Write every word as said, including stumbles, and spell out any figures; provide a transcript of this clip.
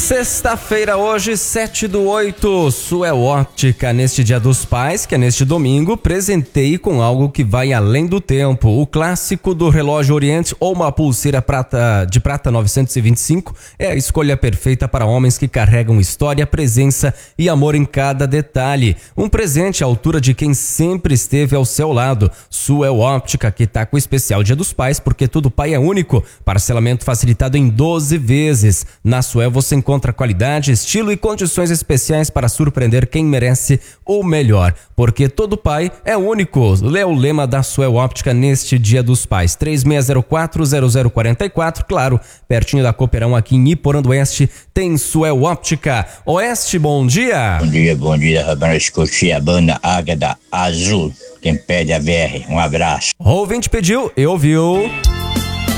Sexta-feira hoje, sete do oito, Suel Óptica, neste Dia dos Pais, que é neste domingo, presenteie com algo que vai além do tempo. O clássico do relógio Oriente ou uma pulseira prata, de prata novecentos e vinte e cinco é a escolha perfeita para homens que carregam história, presença e amor em cada detalhe. Um presente à altura de quem sempre esteve ao seu lado. Suel Óptica, que está com o especial Dia dos Pais, porque todo pai é único. Parcelamento facilitado em doze vezes. Na Suel você encontra qualidade, estilo e condições especiais para surpreender quem merece o melhor, porque todo pai é único. Lê o lema da Suel Óptica neste Dia dos Pais, três seis zero quatro, zero zero quatro quatro, claro, pertinho da Cooperão aqui em Iporã do Oeste, tem Suel Óptica. Oeste, bom dia. Bom dia, bom dia, Rabana Escotia, banda Águeda Azul, quem pede a V R, um abraço. O ouvinte pediu, eu ouviu.